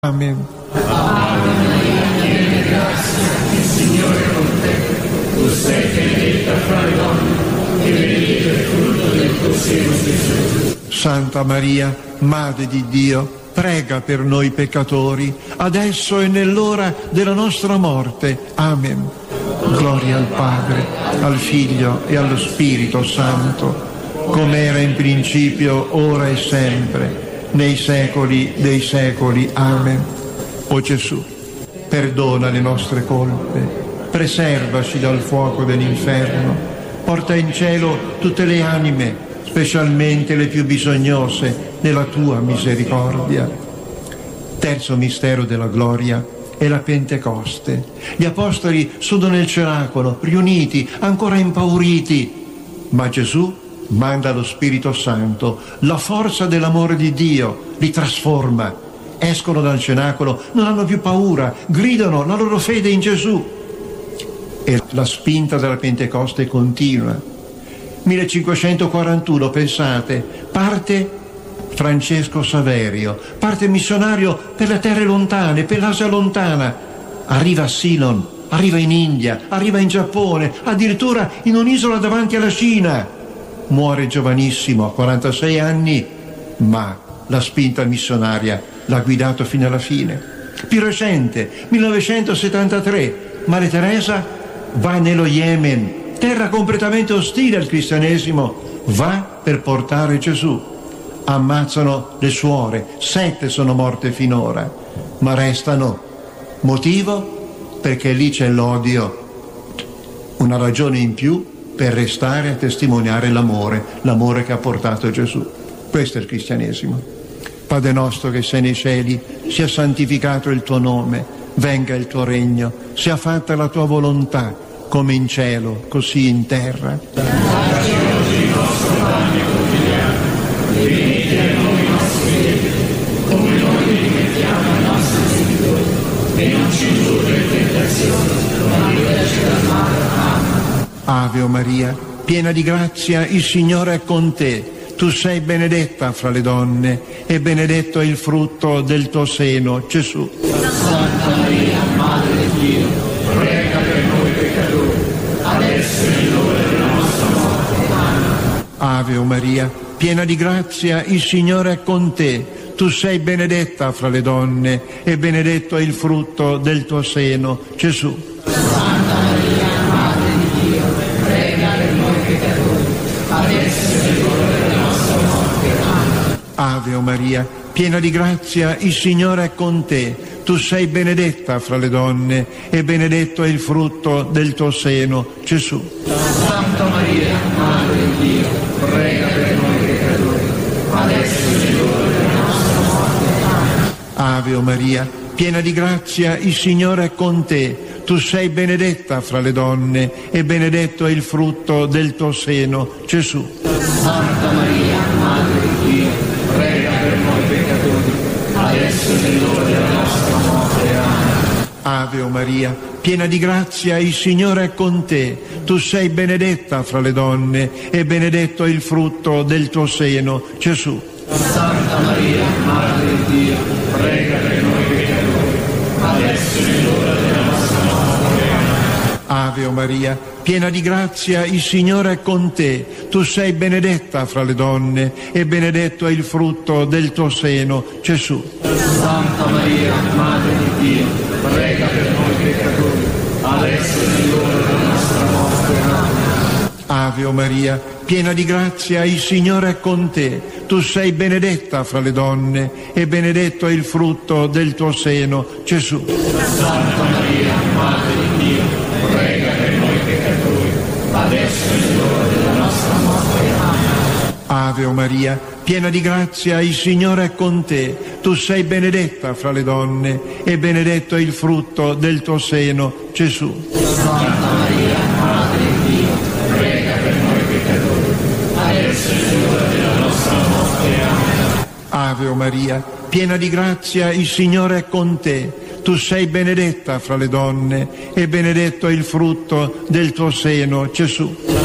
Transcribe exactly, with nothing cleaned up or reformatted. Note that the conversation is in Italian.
Amen. Ave Maria, piena di grazia, il Signore è con te. Tu sei benedetta fra le donne, e benedetto è il frutto del tuo seno, Gesù. Santa Maria, Madre di Dio, prega per noi peccatori, adesso e nell'ora della nostra morte. Amen. Gloria al Padre, al Figlio e allo Spirito Santo, come era in principio, ora e sempre, nei secoli dei secoli. Amen. O Gesù, perdona le nostre colpe, preservaci dal fuoco dell'inferno, porta in cielo tutte le anime, specialmente le più bisognose della tua misericordia. Terzo mistero della gloria è la Pentecoste. Gli apostoli sono nel cenacolo, riuniti, ancora impauriti, ma Gesù manda lo Spirito Santo, la forza dell'amore di Dio li trasforma. Escono dal cenacolo, non hanno più paura, gridano la loro fede in Gesù. E la spinta della Pentecoste continua. millecinquecentoquarantuno, pensate, parte Francesco Saverio, parte missionario per le terre lontane, per l'Asia lontana. Arriva a Ceylon, arriva in India, arriva in Giappone, addirittura in un'isola davanti alla Cina. Muore giovanissimo, a quarantasei anni, ma la spinta missionaria l'ha guidato fino alla fine. Più recente, millenovecentosettantatré, Maria Teresa va nello Yemen, terra completamente ostile al cristianesimo, va per portare Gesù. Ammazzano le suore, sette sono morte finora, ma restano. Motivo? Perché lì c'è l'odio, una ragione in più per restare a testimoniare l'amore, l'amore che ha portato Gesù. Questo è il cristianesimo. Padre nostro che sei nei cieli, sia santificato il tuo nome, venga il tuo regno, sia fatta la tua volontà, come in cielo, così in terra. Dacci oggi il nostro pane quotidiano, e rimetti a noi i nostri debiti, come noi li rimettiamo ai nostri debitori, e non ci indurre in tentazione, ma liberaci dal male. Amen. Ave Maria, piena di grazia, il Signore è con te. Tu sei benedetta fra le donne, e benedetto è il frutto del tuo seno, Gesù. Santa Maria, Madre di Dio, prega per noi peccatori, adesso è l'ora della nostra morte. Amen. Ave Maria, piena di grazia, il Signore è con te. Tu sei benedetta fra le donne, e benedetto è il frutto del tuo seno, Gesù. Santa Maria, Madre di Dio, prega per noi peccatori, adesso è l'ora della nostra morte. Amen. Ave Maria, piena di grazia, il Signore è con te. Tu sei benedetta fra le donne, e benedetto è il frutto del tuo seno, Gesù. Santa Maria, Madre di Dio, prega per noi peccatori, adesso è l'ora della nostra morte. Amen. Ave Maria, piena di grazia, il Signore è con te. Tu sei benedetta fra le donne, e benedetto è il frutto del tuo seno, Gesù. Santa Maria, Madre di Dio, prega per noi peccatori, adesso è l'ora della nostra morte. Amen. Ave Maria, piena di grazia, il Signore è con te. Tu sei benedetta fra le donne, e benedetto è il frutto del tuo seno, Gesù. Santa Maria, Madre di Dio, prega per noi peccatori, adesso è l'ora della nostra morte. Amen. Ave Maria, piena di grazia, il Signore è con te. Tu sei benedetta fra le donne, e benedetto è il frutto del tuo seno, Gesù. Santa Maria, Madre di Dio, prega per noi peccatori, adesso è l'ora della nostra morte. Amen. Ave Maria, piena di grazia, il Signore è con te. Tu sei benedetta fra le donne, e benedetto è il frutto del tuo seno, Gesù. Santa Maria, Madre di Dio, prega per noi peccatori, adesso è l'ora della nostra morte. Amen. Ave Maria, piena di grazia, il Signore è con te. Tu sei benedetta fra le donne, e benedetto è il frutto del tuo seno, Gesù. Santa Maria, Madre di Dio, prega per noi peccatori, adesso è l'ora della nostra morte. Amen. Ave Maria, piena di grazia, il Signore è con te. Tu sei benedetta fra le donne, e benedetto è il frutto del tuo seno, Gesù.